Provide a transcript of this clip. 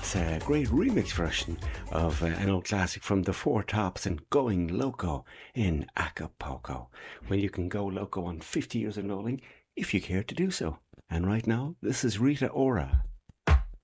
That's a great remix version of an old classic from the Four Tops and Going Loco in Acapulco. Well, you can go loco on 50 years of knowing if you care to do so. And right now, this is Rita Ora.